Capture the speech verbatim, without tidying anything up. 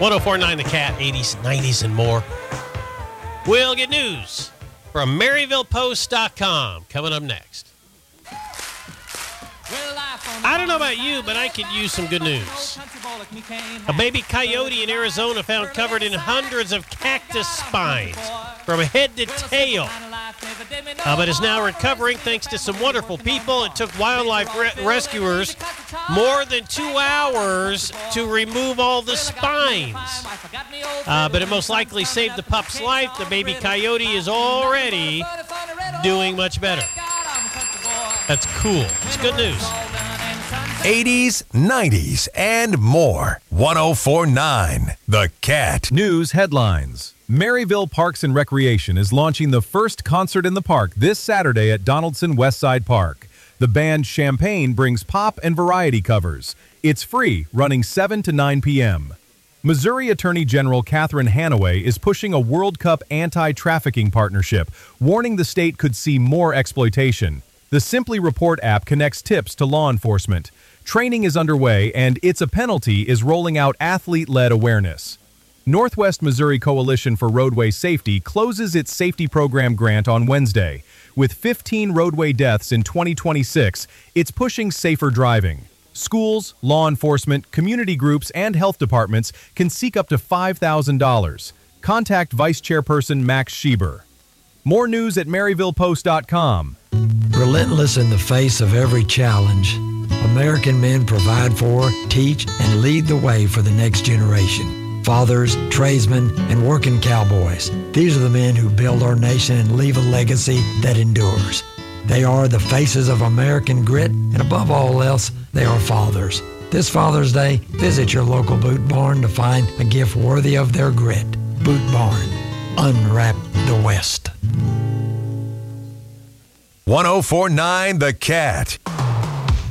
one oh four point nine The Cat, eighties, nineties, and more. We'll get news from Maryville Post dot com coming up next. I don't know about you, but I could use some good news. A baby coyote in Arizona found covered in hundreds of cactus spines from head to tail, uh, but is now recovering thanks to some wonderful people. It took wildlife re- rescuers more than two hours to remove all the spines, uh, but it most likely saved the pup's life. The baby coyote is already doing much better. That's cool. It's good news. eighties, nineties, and more. one oh four point nine The Cat. News headlines. Maryville Parks and Recreation is launching the first concert in the park this Saturday at Donaldson Westside Park. The band Champagne brings pop and variety covers. It's free, running seven to nine p.m. Missouri Attorney General Catherine Hanaway is pushing a World Cup anti-trafficking partnership, warning the state could see more exploitation. The Simply Report app connects tips to law enforcement. Training is underway, and It's a Penalty is rolling out athlete-led awareness. Northwest Missouri Coalition for Roadway Safety closes its safety program grant on Wednesday. With fifteen roadway deaths in twenty twenty-six, it's pushing safer driving. Schools, law enforcement, community groups, and health departments can seek up to five thousand dollars. Contact Vice Chairperson Max Schieber. More news at Maryville Post dot com. Relentless in the face of every challenge, American men provide for, teach, and lead the way for the next generation. Fathers, tradesmen, and working cowboys. These are the men who build our nation and leave a legacy that endures. They are the faces of American grit, and above all else, they are fathers. This Father's Day, visit your local Boot Barn to find a gift worthy of their grit. Boot Barn. Unwrap the West. one oh four point nine The Cat.